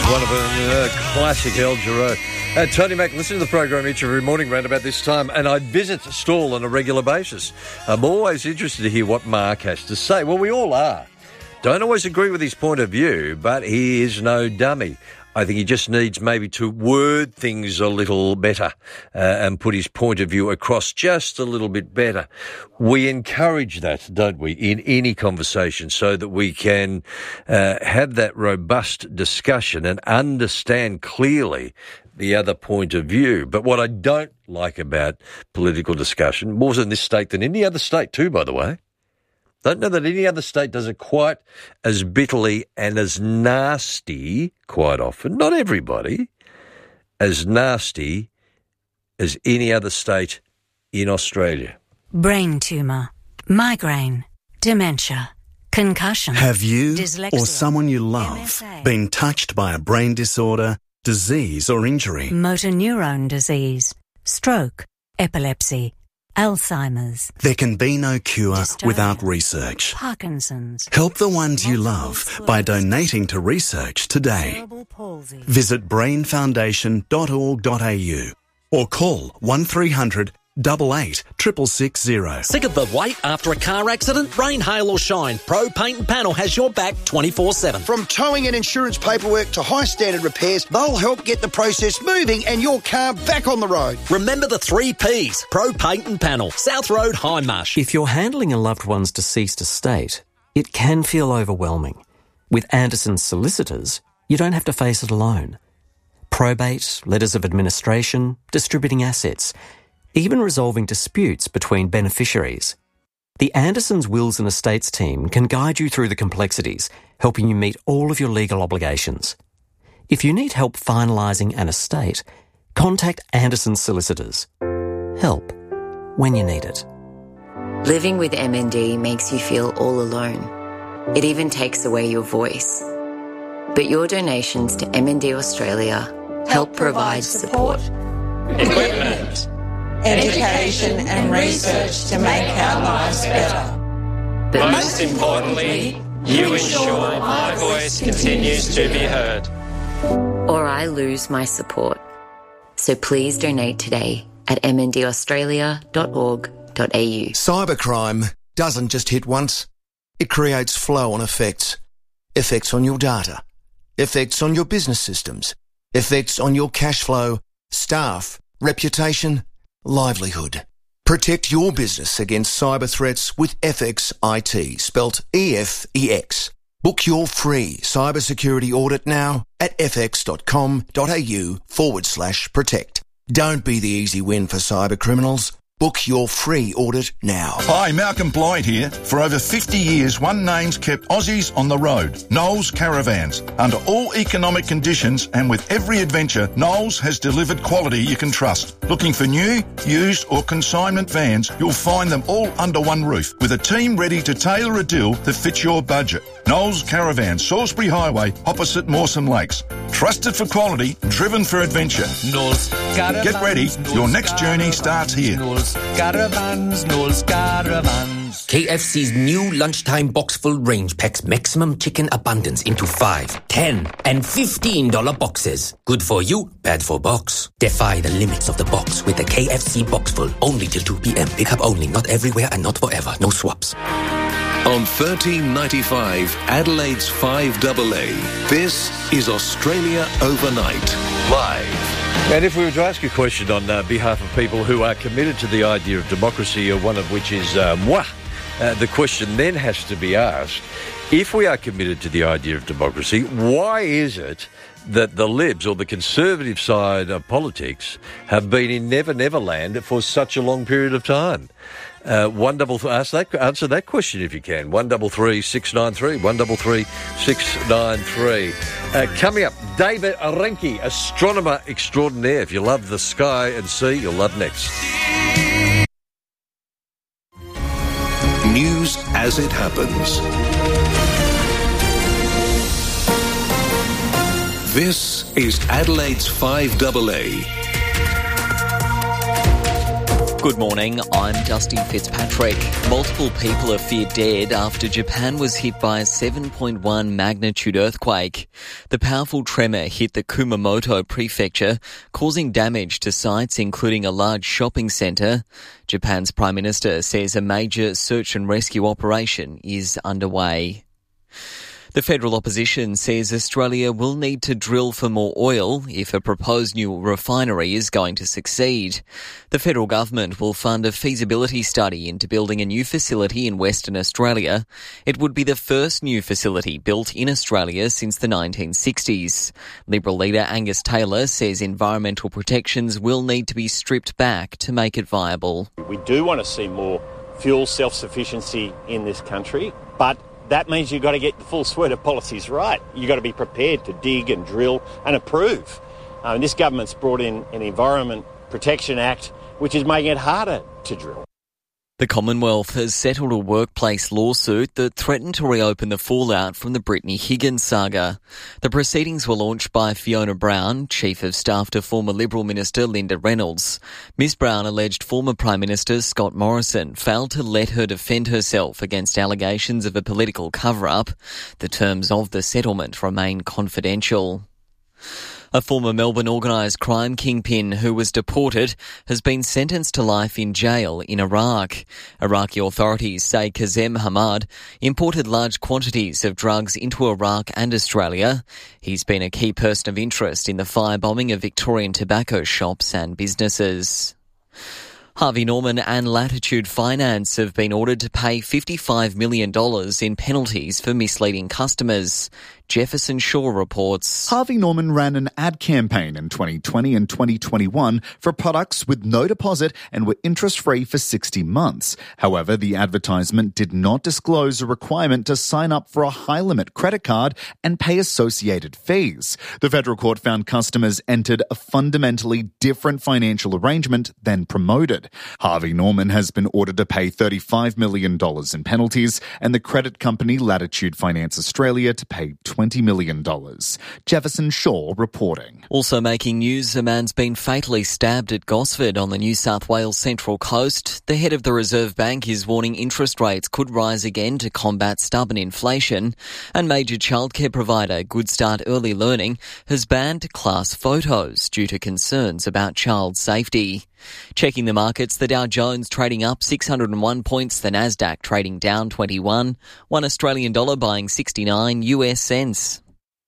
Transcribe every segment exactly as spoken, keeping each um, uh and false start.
one of them, uh, classic El Giro. Uh, Tony Mack, listen to the program each and every morning round about this time, and I visit the stall on a regular basis. I'm always interested to hear what Mark has to say. Well, we all are. Don't always agree with his point of view, but he is no dummy. I think he just needs maybe to word things a little better uh, and put his point of view across just a little bit better. We encourage that, don't we, in any conversation so that we can uh, have that robust discussion and understand clearly the other point of view. But what I don't like about political discussion, more so in this state than any other state too, by the way, don't know that any other state does it quite as bitterly and as nasty, quite often, not everybody, as nasty as any other state in Australia. Brain tumour, migraine, dementia, concussion. Have you dyslexia, or someone you love M S A, been touched by a brain disorder, disease or injury? motor neurone disease, stroke, epilepsy, Alzheimer's. There can be no cure Dystonia, without research. Parkinson's. Help the ones you love by donating to research today. Cerebral palsy. Visit brain foundation dot org dot a u or call one three hundred double eight triple six zero. Sick of the wait after a car accident? Rain, hail or shine, Pro Paint and Panel has your back twenty-four seven. From towing and insurance paperwork to high standard repairs, they'll help get the process moving and your car back on the road. Remember the three Ps, Pro Paint and Panel, South Road, Hindmarsh. If you're handling a loved one's deceased estate, it can feel overwhelming. With Anderson's solicitors, you don't have to face it alone. Probate, letters of administration, distributing assets, even resolving disputes between beneficiaries. The Andersons Wills and Estates team can guide you through the complexities, helping you meet all of your legal obligations. If you need help finalising an estate, contact Anderson's solicitors. Help when you need it. Living with M N D makes you feel all alone. It even takes away your voice. But your donations to M N D Australia help, help provide support, equipment, education and research to make our lives better. But most importantly, you ensure my voice continues to be heard. Or I lose my support. So please donate today at m n d australia dot org dot a u. Cybercrime doesn't just hit once. It creates flow-on effects. Effects on your data. Effects on your business systems. Effects on your cash flow, staff, reputation, livelihood. Protect your business against cyber threats with F X I T, spelt E F E X. Book your free cybersecurity audit now at fx.com.au forward slash protect. Don't be the easy win for cyber criminals. Book your free audit now. Hi, Malcolm Blythe here. For over fifty years, one name's kept Aussies on the road. Knowles Caravans. Under all economic conditions and with every adventure, Knowles has delivered quality you can trust. Looking for new, used or consignment vans, you'll find them all under one roof with a team ready to tailor a deal that fits your budget. Knowles Caravans, Salisbury Highway, opposite Mawson Lakes. Trusted for quality, driven for adventure. Knowles Caravans. Get ready, your next journey starts here. Knowles Caravans, Knowles Caravans. K F C's new lunchtime box full range packs maximum chicken abundance into five, ten, and fifteen dollar boxes. Good for you, bad for box. Defy the limits of the box with the K F C box full. Only till two p.m. Pickup only, not everywhere and not forever. No swaps. On thirteen ninety-five, Adelaide's five A A, this is Australia Overnight, live. And if we were to ask a question on uh, behalf of people who are committed to the idea of democracy, or one of which is uh, moi, uh, the question then has to be asked, if we are committed to the idea of democracy, why is it that the Libs, or the conservative side of politics, have been in Never Never Land for such a long period of time? Uh, one double th- ask that answer that question if you can. One double three six nine three. One double three six nine three. Uh, coming up, David Renke, astronomer extraordinaire. If you love the sky and sea, you'll love next. News as it happens. This is Adelaide's five A A. Good morning, I'm Justin Fitzpatrick. Multiple people are feared dead after Japan was hit by a seven point one magnitude earthquake. The powerful tremor hit the Kumamoto prefecture, causing damage to sites including a large shopping centre. Japan's Prime Minister says a major search and rescue operation is underway. The federal opposition says Australia will need to drill for more oil if a proposed new refinery is going to succeed. The federal government will fund a feasibility study into building a new facility in Western Australia. It would be the first new facility built in Australia since the nineteen sixties. Liberal leader Angus Taylor says environmental protections will need to be stripped back to make it viable. We do want to see more fuel self-sufficiency in this country, but that means you've got to get the full suite of policies right. You've got to be prepared to dig and drill and approve. Uh, and this government's brought in an Environment Protection Act, which is making it harder to drill. The Commonwealth has settled a workplace lawsuit that threatened to reopen the fallout from the Brittany Higgins saga. The proceedings were launched by Fiona Brown, Chief of Staff to former Liberal Minister Linda Reynolds. Miss Brown alleged former Prime Minister Scott Morrison failed to let her defend herself against allegations of a political cover-up. The terms of the settlement remain confidential. A former Melbourne organised crime kingpin who was deported has been sentenced to life in jail in Iraq. Iraqi authorities say Kazem Hamad imported large quantities of drugs into Iraq and Australia. He's been a key person of interest in the firebombing of Victorian tobacco shops and businesses. Harvey Norman and Latitude Finance have been ordered to pay fifty-five million dollars in penalties for misleading customers. Jefferson Shaw reports. Harvey Norman ran an ad campaign in twenty twenty and twenty twenty-one for products with no deposit and were interest-free for sixty months. However, the advertisement did not disclose a requirement to sign up for a high-limit credit card and pay associated fees. The federal court found customers entered a fundamentally different financial arrangement than promoted. Harvey Norman has been ordered to pay thirty-five million dollars in penalties and the credit company Latitude Finance Australia to pay twenty million dollars. Jefferson Shaw reporting. Also making news, a man's been fatally stabbed at Gosford on the New South Wales Central Coast. The head of the Reserve Bank is warning interest rates could rise again to combat stubborn inflation. And major childcare provider Good Start Early Learning has banned class photos due to concerns about child safety. Checking the markets, the Dow Jones trading up six hundred one points, the Nasdaq trading down twenty-one, one Australian dollar buying sixty-nine U S cents.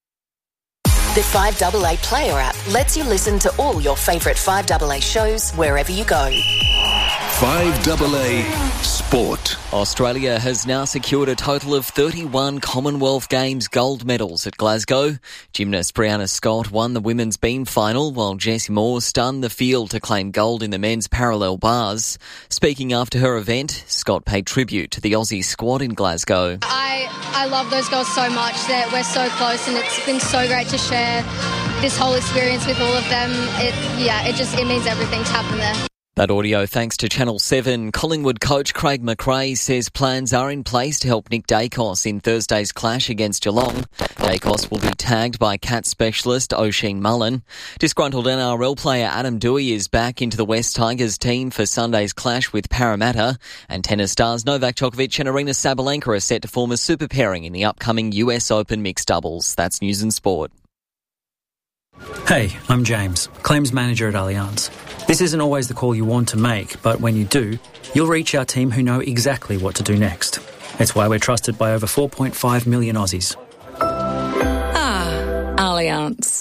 The five A A Player app lets you listen to all your favourite five A A shows wherever you go. five A A Sport. Australia has now secured a total of thirty-one Commonwealth Games gold medals at Glasgow. Gymnast Brianna Scott won the women's beam final, while Jessie Moore stunned the field to claim gold in the men's parallel bars. Speaking after her event, Scott paid tribute to the Aussie squad in Glasgow. I, I love those girls so much. That we're so close, and it's been so great to share this whole experience with all of them. It, yeah, it just, it means everything to happen there. That audio thanks to Channel seven. Collingwood coach Craig McRae says plans are in place to help Nick Dacos in Thursday's clash against Geelong. Dacos will be tagged by cat specialist Oisin Mullen. Disgruntled N R L player Adam Dewey is back into the West Tigers team for Sunday's clash with Parramatta. And tennis stars Novak Djokovic and Aryna Sabalenka are set to form a super pairing in the upcoming U S Open mixed doubles. That's News and Sport. Hey, I'm James, Claims Manager at Allianz. This isn't always the call you want to make, but when you do, you'll reach our team who know exactly what to do next. It's why we're trusted by over four point five million Aussies. Ah, Allianz.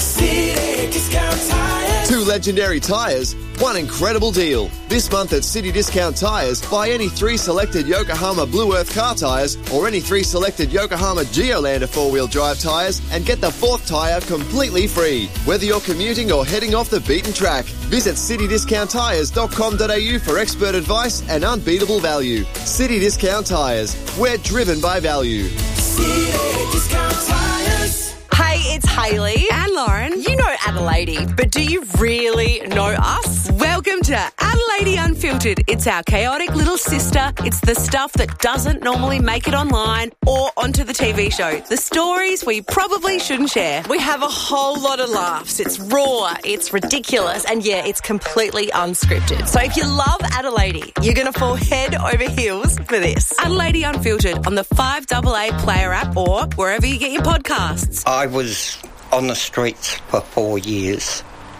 Two legendary tyres, one incredible deal. This month at City Discount Tyres, buy any three selected Yokohama Blue Earth car tyres or any three selected Yokohama Geolander four-wheel drive tyres and get the fourth tyre completely free. Whether you're commuting or heading off the beaten track, visit city discount tyres dot com dot a u for expert advice and unbeatable value. City Discount Tyres, we're driven by value. City Discount Tyres. Hey, it's Hayley and Lauren. You know Adelaide, but do you really know us? Welcome to Adelaide Unfiltered. Unfiltered. It's our chaotic little sister. It's the stuff that doesn't normally make it online or onto the T V show. The stories we probably shouldn't share. We have a whole lot of laughs. It's raw, it's ridiculous, and yeah, it's completely unscripted. So if you love Adelaide, you're going to fall head over heels for this. Adelaide Unfiltered on the five A A Player app or wherever you get your podcasts. I was on the streets for four years.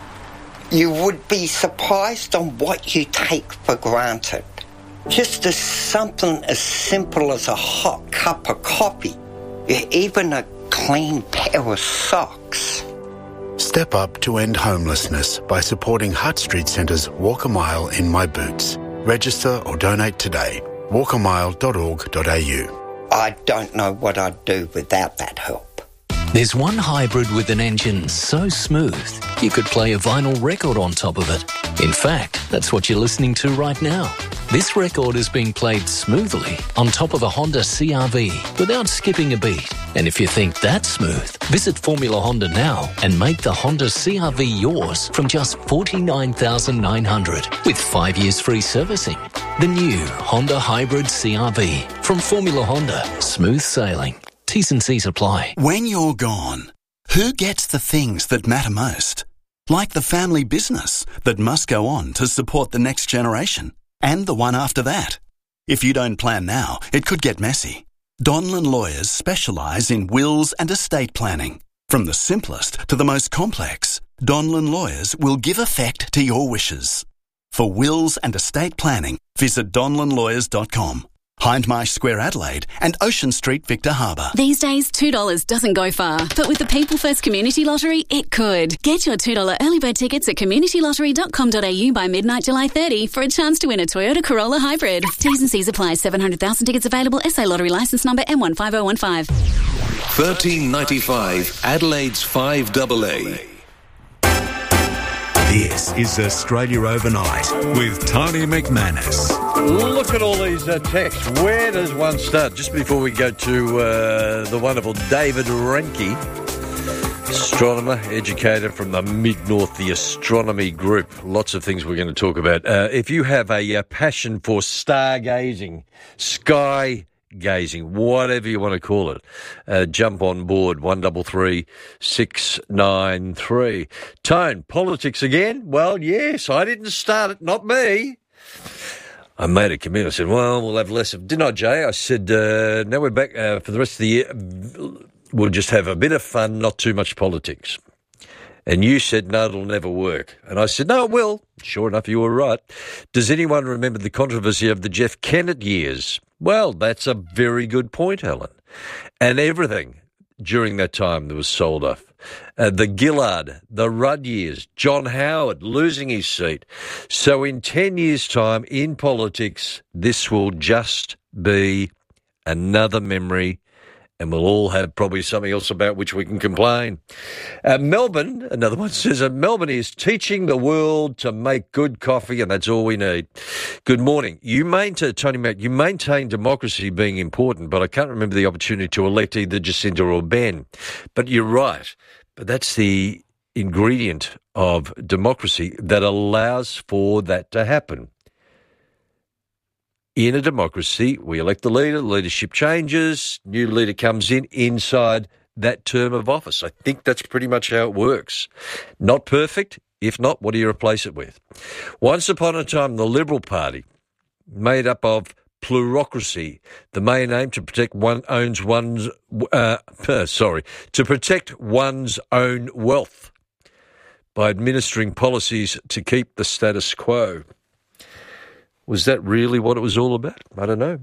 You would be surprised on what you take for granted. Just as something as simple as a hot cup of coffee, even a clean pair of socks. Step up to end homelessness by supporting Hutt Street Centre's Walk a Mile in My Boots. Register or donate today. walk a mile dot org dot a u. I don't know what I'd do without that help. There's one hybrid with an engine so smooth you could play a vinyl record on top of it. In fact, that's what you're listening to right now. This record is being played smoothly on top of a Honda C R V without skipping a beat. And if you think that's smooth, visit Formula Honda now and make the Honda C R V yours from just forty-nine thousand nine hundred dollars with five years free servicing. The new Honda Hybrid C R V from Formula Honda. Smooth sailing. T's and C's apply. When you're gone, who gets the things that matter most? Like the family business that must go on to support the next generation and the one after that. If you don't plan now, it could get messy. Donlan Lawyers specialise in wills and estate planning. From the simplest to the most complex, Donlan Lawyers will give effect to your wishes. For wills and estate planning, visit donlan lawyers dot com. Hindmarsh Square, Adelaide, and Ocean Street, Victor Harbour. These days, two dollars doesn't go far, but with the People First Community Lottery, it could. Get your two dollars early bird tickets at community lottery dot com dot a u by midnight July thirtieth for a chance to win a Toyota Corolla Hybrid. T's and C's apply. seven hundred thousand tickets available. S A Lottery licence number M one five oh one five. thirteen ninety-five, Adelaide's five A A. This is Australia Overnight with Tony McManus. Look at all these uh, texts. Where does one start? Just before we go to uh, the wonderful David Renke, astronomer, educator from the Mid-North, the Astronomy Group. Lots of things we're going to talk about. Uh, if you have a, a passion for stargazing, sky gazing, whatever you want to call it, uh, jump on board, one double three six nine three. Tone, politics again? Well, yes, I didn't start it, not me. I made a commitment. I said, well, we'll have less of, didn't I, Jay? I said, uh, now we're back uh, for the rest of the year. We'll just have a bit of fun, not too much politics. And you said, no, it'll never work. And I said, no, it will. Sure enough, you were right. Does anyone remember the controversy of the Jeff Kennett years? Well, that's a very good point, Helen. And everything during that time that was sold off. Uh, the Gillard, the Rudd years, John Howard losing his seat. So in ten years' time in politics, this will just be another memory, and we'll all have probably something else about which we can complain. Uh, Melbourne, another one says, uh, Melbourne is teaching the world to make good coffee, and that's all we need. Good morning. You maintain, Tony Mac, you maintain democracy being important, but I can't remember the opportunity to elect either Jacinda or Ben. But you're right. But that's the ingredient of democracy that allows for that to happen. In a democracy, we elect the leader, leadership changes, new leader comes in inside that term of office. I think that's pretty much how it works. Not perfect. If not, what do you replace it with? Once upon a time, the Liberal Party, made up of plurocracy, the main aim to protect one owns one's, uh, sorry, to protect one's own wealth by administering policies to keep the status quo. Was that really what it was all about? I don't know.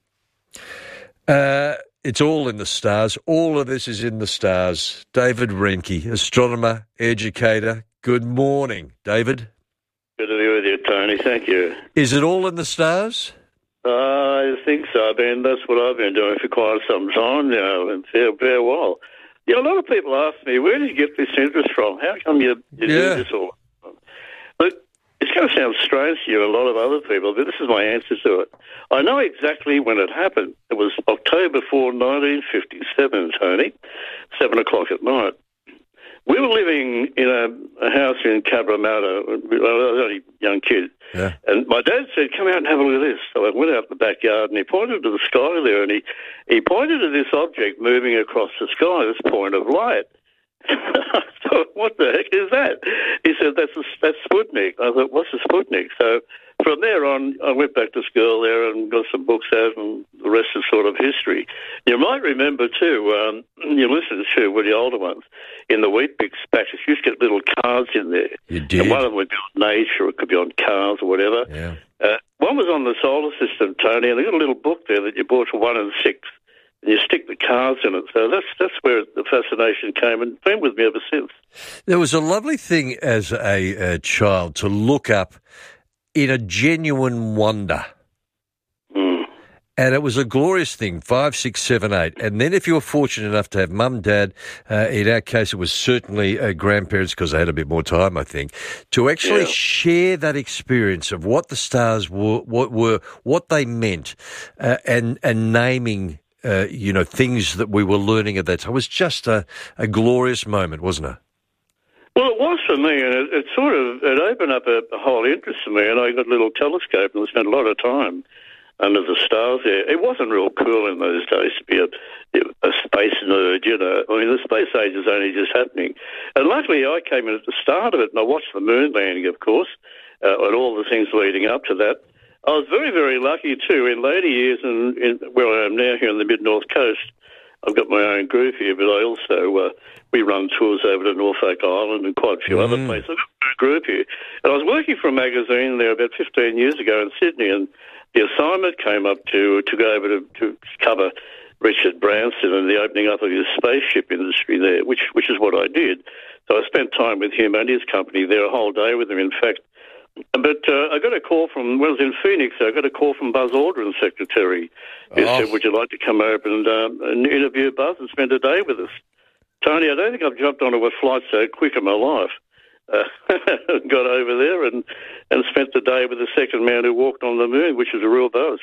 Uh, it's all in the stars. All of this is in the stars. David Renke, astronomer, educator. Good morning, David. Good to be with you, Tony. Thank you. Is it all in the stars? Uh, I think so. I mean, that's what I've been doing for quite some time now, and fair, fair while. Yeah, a lot of people ask me, where did you get this interest from? How come you, you yeah. do this all? Look, it's going to sound strange to you and a lot of other people, but this is my answer to it. I know exactly when it happened. It was October fourth, nineteen fifty-seven, Tony, seven o'clock at night. We were were living in a, a house in Cabramatta. I was only a young kid. Yeah. And my dad said, come out and have a look at this. So I went out in the backyard and he pointed to the sky there and he, he pointed to this object moving across the sky, this point of light. I thought, what the heck is that? He said, that's a, that's Sputnik. I thought, what's a Sputnik? So from there on, I went back to school there and got some books out, and the rest is sort of history. You might remember, too, um, you listened to one of the older ones, in the Weet-Bix packets, you used to get little cards in there. You did? And one of them would be on nature, or it could be on cars or whatever. Yeah. Uh, one was on the solar system, Tony, and they got a little book there that you bought for one and six. And you stick the cards in it. So that's that's where the fascination came, and been with me ever since. There was a lovely thing as a, a child to look up in a genuine wonder. Mm. And it was a glorious thing, five, six, seven, eight. And then if you were fortunate enough to have mum, dad, uh, in our case it was certainly uh, grandparents, because they had a bit more time, I think, to actually Yeah. share that experience of what the stars were, what were, what they meant, uh, and and naming Uh, you know, things that we were learning at that time. It was just a, a glorious moment, wasn't it? Well, it was for me, and it, it sort of it opened up a, a whole interest in me, and I got a little telescope and I spent a lot of time under the stars there. It wasn't real cool in those days to be a, a space nerd, you know. I mean, the space age is only just happening. And luckily I came in at the start of it, and I watched the moon landing, of course, uh, and all the things leading up to that. I was very, very lucky, too. In later years, and in, where I am now here on the mid-north coast, I've got my own group here, but I also, uh, we run tours over to Norfolk Island and quite a few Mm. other places. I've got my own group here. And I was working for a magazine there about fifteen years ago in Sydney, and the assignment came up to, to go over to, to cover Richard Branson and the opening up of his spaceship industry there, which, which is what I did. So I spent time with him and his company there, a whole day with him, in fact. But uh, I got a call from, when I was in Phoenix, I got a call from Buzz Aldrin's secretary, who Oh. said, would you like to come over and, um, and interview Buzz and spend a day with us? Tony, I don't think I've jumped onto a flight so quick in my life. Uh, got over there and, and spent the day with the second man who walked on the moon, which was a real buzz.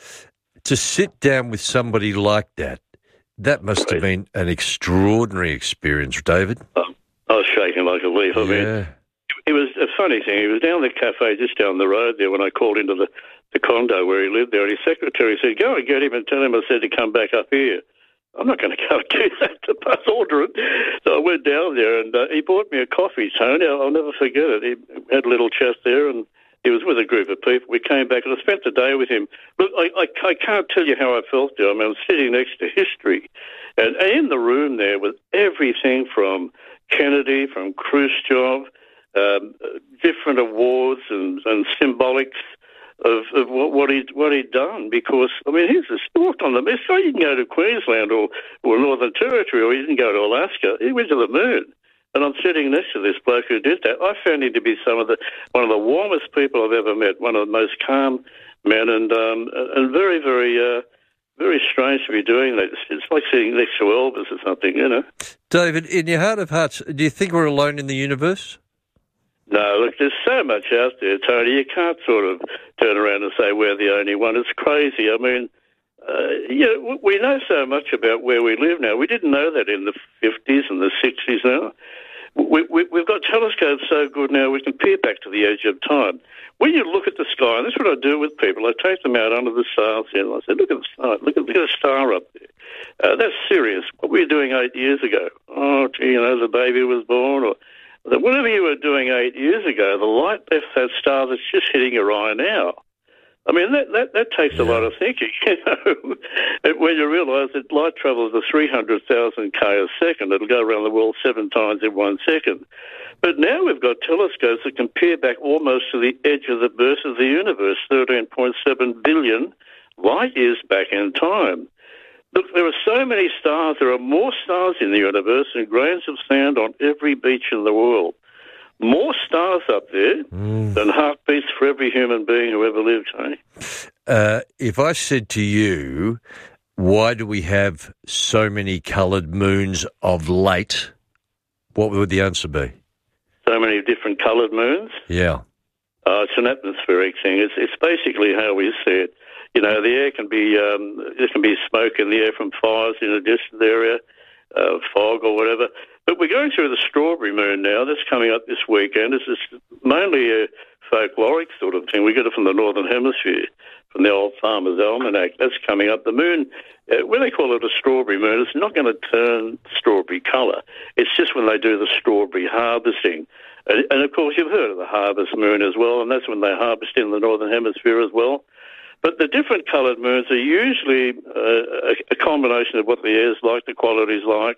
To sit down with somebody like that, that must have been an extraordinary experience, David. Oh, I was shaking like a leaf. I Yeah. mean, it was a funny thing. He was down the cafe just down the road there when I called into the, the condo where he lived there, and his secretary said, go and get him and tell him I said to come back up here. I'm not going to go and do that to Buzz Aldrin. So I went down there, and uh, he bought me a coffee, Tony. I'll never forget it. He had a little chat there, and he was with a group of people. We came back, and I spent the day with him. Look, I, I, I can't tell you how I felt there. I mean, I was sitting next to history, and, and in the room there was everything from Kennedy, from Khrushchev, Um, different awards and, and symbolics of, of what, what he'd what he'd done. Because I mean, he's just walked on the. So you can go to Queensland or, or Northern Territory, or you can go to Alaska. He went to the moon, and I'm sitting next to this bloke who did that. I found him to be some of the one of the warmest people I've ever met. One of the most calm men, and um, and very very. Uh, Very strange to be doing that. It's, it's like sitting next to Elvis or something, you know. David, in your heart of hearts, do you think we're alone in the universe? No, look, there's so much out there, Tony. You can't sort of turn around and say we're the only one. It's crazy. I mean, uh, yeah, we know so much about where we live now. We didn't know that in the fifties and the sixties now. We, we, we've got telescopes so good now we can peer back to the edge of time. When you look at the sky, and that's what I do with people, I take them out under the stars here, and I say, look at the star, look at, look at the star up there. Uh, that's serious. What were you doing eight years ago? Oh, gee, you know, the baby was born, or whatever you were doing eight years ago, the light left that star that's just hitting your eye now. I mean, that, that, that takes yeah. a lot of thinking, you know. When you realise that light travels at three hundred thousand K a second, it'll go around the world seven times in one second. But now we've got telescopes that can peer back almost to the edge of the birth of the universe, thirteen point seven billion light years back in time. Look, there are so many stars. There are more stars in the universe than grains of sand on every beach in the world. More stars up there mm. than heartbeats for every human being who ever lived, Tony. Uh, if I said to you, why do we have so many coloured moons of late, what would the answer be? So many different coloured moons? Yeah. Uh, it's an atmospheric thing. It's, it's basically how we see it. You know, the air can be, um, there can be smoke in the air from fires in a distant area, uh, fog or whatever. But we're going through the strawberry moon now. That's coming up this weekend. It's just mainly a folkloric sort of thing. We get it from the Northern Hemisphere, from the old Farmer's Almanac. That's coming up. The moon, uh, when they call it a strawberry moon, it's not going to turn strawberry colour. It's just when they do the strawberry harvesting. And, and, of course, you've heard of the harvest moon as well, and that's when they harvest in the Northern Hemisphere as well. But the different coloured moons are usually uh, a, a combination of what the air's like, the quality's like.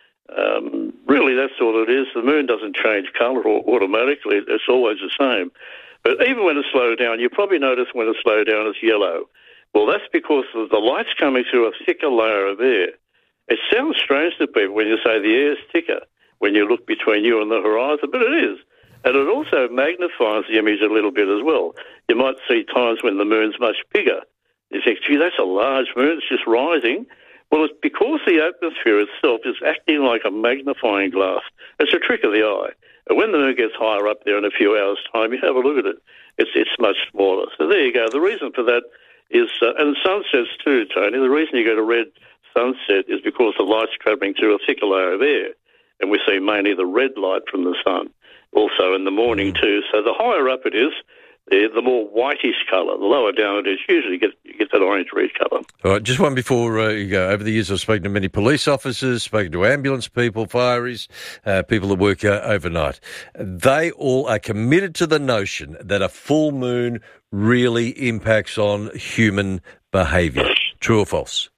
Um, really, that's all it is. The moon doesn't change colour automatically. It's always the same. But even when it's slowed down, you probably notice when it's slowed down it's yellow. Well, that's because the light's coming through a thicker layer of air. It sounds strange to people when you say the air's thicker when you look between you and the horizon, but it is. And it also magnifies the image a little bit as well. You might see times when the moon's much bigger. You think, gee, that's a large moon, it's just rising. Well, it's because the atmosphere itself is acting like a magnifying glass. It's a trick of the eye. And when the moon gets higher up there in a few hours' time, you have a look at it. It's it's much smaller. So there you go. The reason for that is, uh, and sunsets too, Tony, the reason you get a red sunset is because the light's travelling through a thicker layer of air. And we see mainly the red light from the sun, also in the morning too. So the higher up it is, the, the more whitish colour. The lower down it is, usually you get, you get that orange-red colour. All right, just one before uh, you go. Over the years, I've spoken to many police officers, spoken to ambulance people, fireys, uh, people that work uh, overnight. They all are committed to the notion that a full moon really impacts on human behaviour. True or false?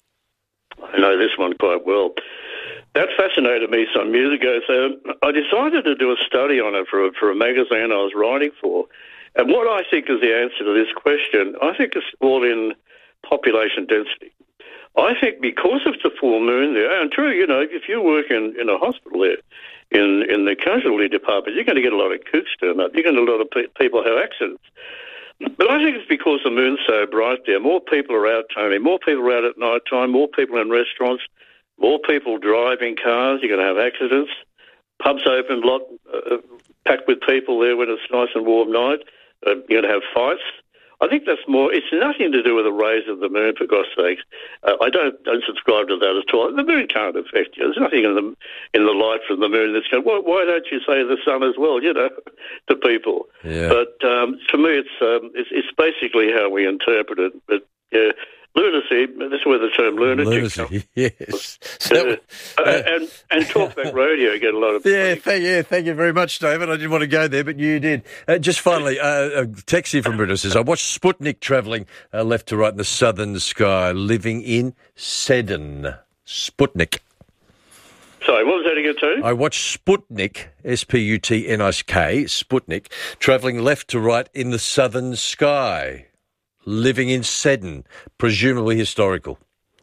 I know this one quite well. That fascinated me some years ago, so I decided to do a study on it for a, for a magazine I was writing for. And what I think is the answer to this question, I think it's all in population density. I think because of the full moon there, and true, you know, if you work in, in a hospital there, in, in the casualty department, you're going to get a lot of kooks turn up. You're going to get a lot of pe- people have accidents. But I think it's because the moon's so bright there. More people are out, Tony. More people are out at night time. More people in restaurants. More people driving cars. You're going to have accidents. Pubs open, lot uh, packed with people there when it's nice and warm night. Uh, you're going to have fights. I think that's more. It's nothing to do with the rays of the moon, for God's sake. Uh, I don't don't subscribe to that at all. The moon can't affect you. There's nothing in the in the light from the moon that's going. Why, why don't you say the sun as well? You know, to people. Yeah. But um, to me, it's um, it's it's basically how we interpret it. But yeah. Lunacy, that's where the term lunatic comes. Lunacy, yes. Uh, uh, and, and Talkback Radio get a lot of... Yeah, th- yeah, thank you very much, David. I didn't want to go there, but you did. Uh, just finally, uh, a text here from Bruno says, I watched Sputnik travelling uh, left to right in the southern sky, living in Seddon. Sputnik. Sorry, what was that again, Tony? I watched Sputnik, S P U T N I K, Sputnik, travelling left to right in the southern sky. Living in Seddon, presumably historical.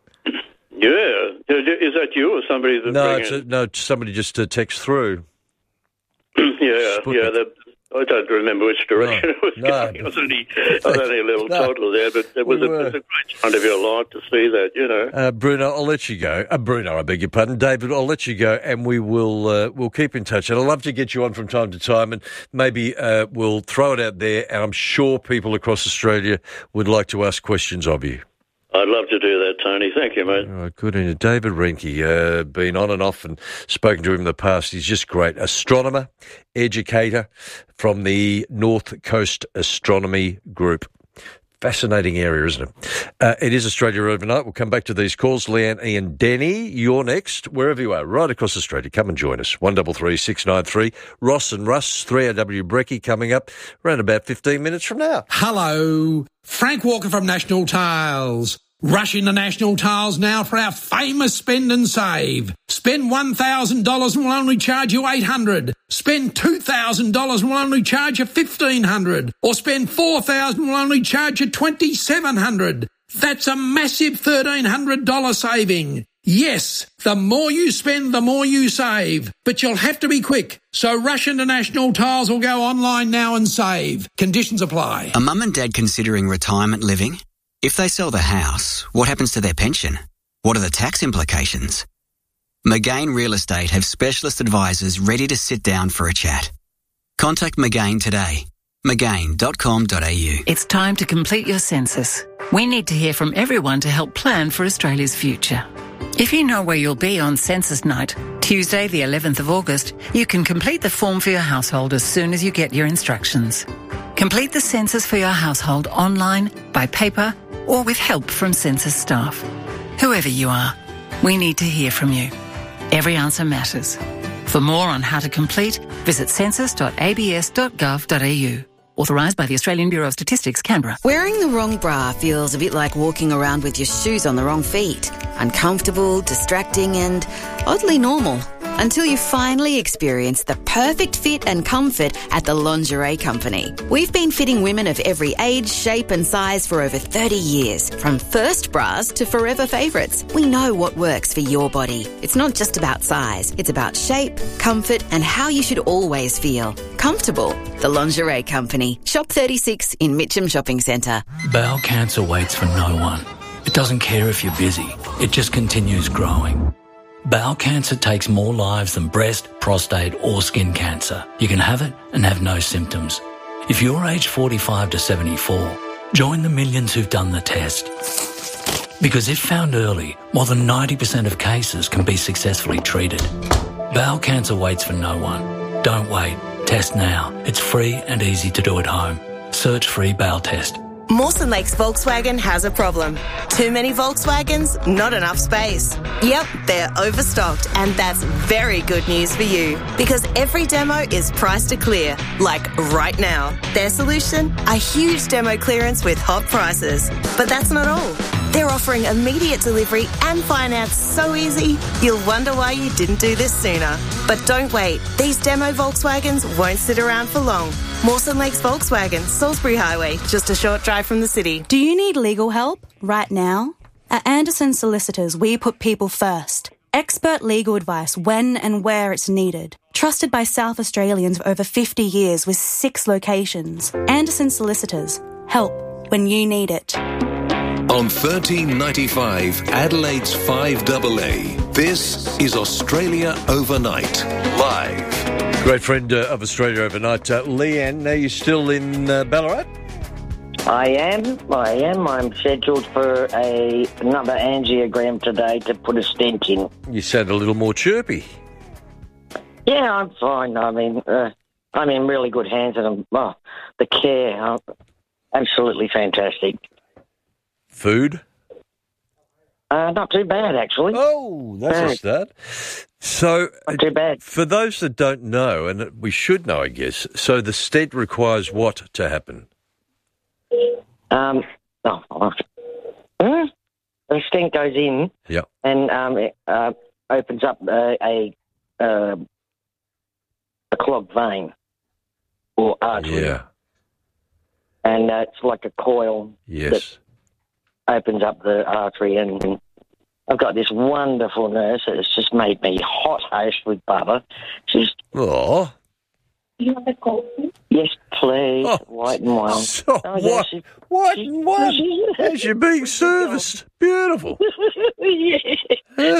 Yeah. Is that you or somebody that No, bring it's it? a, no, somebody just uh, text through. yeah, yeah. The, I don't remember which direction it was no. going. I was only, I was only a little no. toddler there, but it was, We a, were. it was a great time of your life to see that, you know. Uh, Bruno, I'll let you go. Uh, Bruno, I beg your pardon. David, I'll let you go, and we will uh, we'll keep in touch. And I'd love to get you on from time to time, and maybe uh, we'll throw it out there, and I'm sure people across Australia would like to ask questions of you. I'd love to do that, Tony. Thank you, mate. All right, good. And David Renke, uh, been on and off and spoken to him in the past. He's just great. Astronomer, educator from the North Coast Astronomy Group. Fascinating area, isn't it? Uh, it is Australia Overnight. We'll come back to these calls. Leanne, Ian, Denny, you're next. Wherever you are, right across Australia, come and join us. one three three, six nine three. Ross and Russ, three R W Brekkie coming up around about fifteen minutes from now. Hello, Frank Walker from National Tiles. Rush into National Tiles now for our famous spend and save. Spend one thousand dollars and we'll only charge you eight hundred dollars. Spend two thousand dollars and we'll only charge you fifteen hundred dollars. Or spend four thousand dollars and we'll only charge you twenty-seven hundred dollars. That's a massive thirteen hundred dollars saving. Yes, the more you spend, the more you save. But you'll have to be quick. So rush into National Tiles or go online now and save. Conditions apply. Are mum and dad considering retirement living? If they sell the house, what happens to their pension? What are the tax implications? McGain Real Estate have specialist advisors ready to sit down for a chat. Contact McGain today. McGain dot com dot a u. It's time to complete your census. We need to hear from everyone to help plan for Australia's future. If you know where you'll be on census night, Tuesday the eleventh of August, you can complete the form for your household as soon as you get your instructions. Complete the census for your household online, by paper, or with help from census staff. Whoever you are, we need to hear from you. Every answer matters. For more on how to complete, visit census dot a b s dot gov dot a u. Authorised by the Australian Bureau of Statistics, Canberra. Wearing the wrong bra feels a bit like walking around with your shoes on the wrong feet. Uncomfortable, distracting and oddly normal. Until you finally experience the perfect fit and comfort at the Lingerie Company. We've been fitting women of every age, shape and size for over thirty years. From first bras to forever favourites. We know what works for your body. It's not just about size. It's about shape, comfort and how you should always feel. Comfortable. The Lingerie Company. Shop thirty-six in Mitcham Shopping Centre. Bowel cancer waits for no one. It doesn't care if you're busy. It just continues growing. Bowel cancer takes more lives than breast, prostate or skin cancer. You can have it and have no symptoms. If you're aged forty-five to seventy-four, join the millions who've done the test. Because if found early, more than ninety percent of cases can be successfully treated. Bowel cancer waits for no one. Don't wait. Test now. It's free and easy to do at home. Search free bowel test. Mawson Lakes Volkswagen has a problem. Too many Volkswagens, not enough space. Yep, they're overstocked, and that's very good news for you because every demo is priced to clear, like right now. Their solution? A huge demo clearance with hot prices. But that's not all. They're offering immediate delivery and finance so easy, you'll wonder why you didn't do this sooner. But don't wait. These demo Volkswagens won't sit around for long. Mawson Lakes Volkswagen, Salisbury Highway, just a short drive from the city. Do you need legal help right now? At Anderson Solicitors, we put people first. Expert legal advice when and where it's needed. Trusted by South Australians for over fifty years with six locations. Anderson Solicitors. Help when you need it. On thirteen ninety-five, Adelaide's five A A, this is Australia Overnight, live. Great friend uh, of Australia Overnight, uh, Leanne. Are you still in uh, Ballarat? I am, I am. I'm scheduled for a, another angiogram today to put a stent in. You sound a little more chirpy. Yeah, I'm fine. I mean, uh, I'm in really good hands and I'm, oh, the care, uh, absolutely fantastic. Food? Uh, not too bad, actually. Oh, that's uh, a start. So, not too bad. For those that don't know, and we should know, I guess, so the stent requires what to happen? Um, oh, uh, the stent goes in yep. and um, it uh, opens up a, a, uh, a clogged vein or artery. Yeah. And uh, it's like a coil. Yes. That opens up the artery, and I've got this wonderful nurse that's just made me hot host with Bubba. She's... Oh. You want a coffee? Yes, please. Oh, white and wine. So oh, yeah, what? She, white she, and wine? As you're being serviced. Beautiful. Yeah.